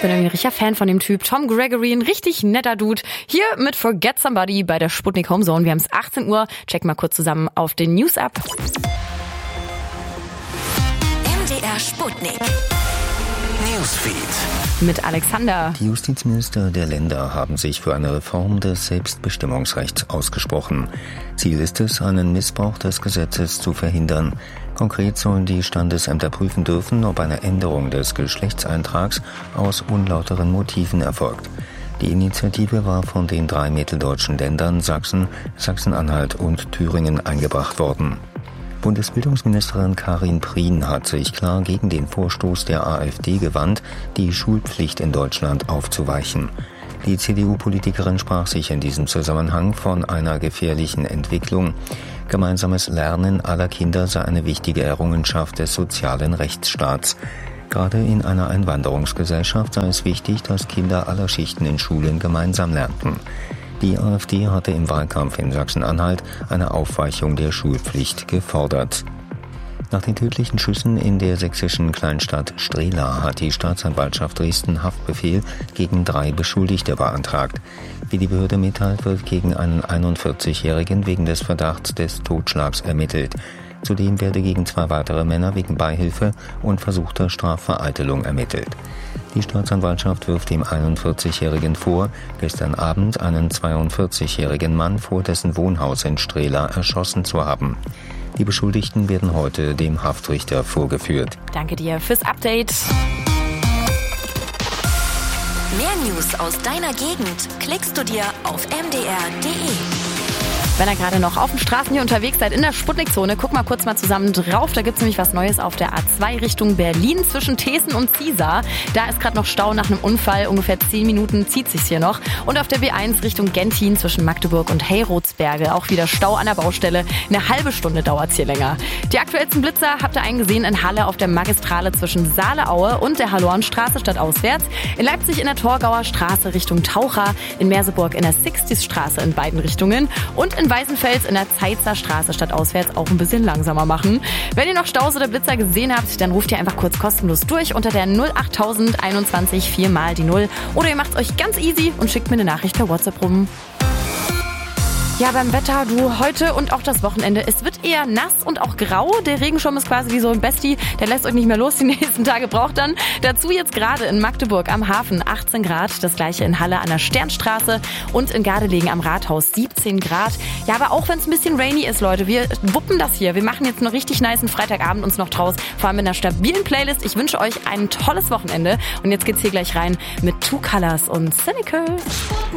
bin irgendwie ein richtiger Fan von dem Typ. Tom Gregory, ein richtig netter Dude. Hier mit Forget Somebody bei der Sputnik Homezone. Wir haben es 18 Uhr. Check mal kurz zusammen auf den News ab. MDR Sputnik. Newsfeed. Mit Alexander. Die Justizminister der Länder haben sich für eine Reform des Selbstbestimmungsrechts ausgesprochen. Ziel ist es, einen Missbrauch des Gesetzes zu verhindern. Konkret sollen die Standesämter prüfen dürfen, ob eine Änderung des Geschlechtseintrags aus unlauteren Motiven erfolgt. Die Initiative war von den 3 mitteldeutschen Ländern Sachsen, Sachsen-Anhalt und Thüringen eingebracht worden. Bundesbildungsministerin Karin Prien hat sich klar gegen den Vorstoß der AfD gewandt, die Schulpflicht in Deutschland aufzuweichen. Die CDU-Politikerin sprach sich in diesem Zusammenhang von einer gefährlichen Entwicklung. Gemeinsames Lernen aller Kinder sei eine wichtige Errungenschaft des sozialen Rechtsstaats. Gerade in einer Einwanderungsgesellschaft sei es wichtig, dass Kinder aller Schichten in Schulen gemeinsam lernten. Die AfD hatte im Wahlkampf in Sachsen-Anhalt eine Aufweichung der Schulpflicht gefordert. Nach den tödlichen Schüssen in der sächsischen Kleinstadt Strehla hat die Staatsanwaltschaft Dresden Haftbefehl gegen 3 Beschuldigte beantragt. Wie die Behörde mitteilt, wird gegen einen 41-Jährigen wegen des Verdachts des Totschlags ermittelt. Zudem werde gegen 2 weitere Männer wegen Beihilfe und versuchter Strafvereitelung ermittelt. Die Staatsanwaltschaft wirft dem 41-Jährigen vor, gestern Abend einen 42-jährigen Mann vor dessen Wohnhaus in Strehla erschossen zu haben. Die Beschuldigten werden heute dem Haftrichter vorgeführt. Danke dir fürs Update. Mehr News aus deiner Gegend klickst du dir auf mdr.de. Wenn ihr gerade noch auf den Straßen hier unterwegs seid in der Sputnikzone, guck mal kurz zusammen drauf. Da gibt's nämlich was Neues auf der A2 Richtung Berlin zwischen Thesen und Ziesar. Da ist gerade noch Stau nach einem Unfall. Ungefähr 10 Minuten zieht sich's hier noch. Und auf der B1 Richtung Gentin zwischen Magdeburg und Heyrodsberge auch wieder Stau an der Baustelle. Eine halbe Stunde dauert's hier länger. Die aktuellsten Blitzer habt ihr einen gesehen in Halle auf der Magistrale zwischen Saale-Aue und der Halornstraße stadtauswärts. In Leipzig in der Torgauer Straße Richtung Taucher. In Merseburg in der 60 Straße in beiden Richtungen. Und in Weißenfels in der Zeitzer Straße stadtauswärts auch ein bisschen langsamer machen. Wenn ihr noch Staus oder Blitzer gesehen habt, dann ruft ihr einfach kurz kostenlos durch unter der 08021 4 mal die 0. Oder ihr macht euch ganz easy und schickt mir eine Nachricht per WhatsApp rum. Ja, beim Wetter, du, heute und auch das Wochenende, es wird eher nass und auch grau. Der Regenschirm ist quasi wie so ein Bestie, der lässt euch nicht mehr los, die nächsten Tage braucht dann. Dazu jetzt gerade in Magdeburg am Hafen 18 Grad, das gleiche in Halle an der Sternstraße und in Gardelegen am Rathaus 17 Grad. Ja, aber auch wenn es ein bisschen rainy ist, Leute, wir wuppen das hier. Wir machen jetzt einen richtig nicen Freitagabend uns noch draus, vor allem mit einer stabilen Playlist. Ich wünsche euch ein tolles Wochenende und jetzt geht's hier gleich rein mit Two Colors und Cynical.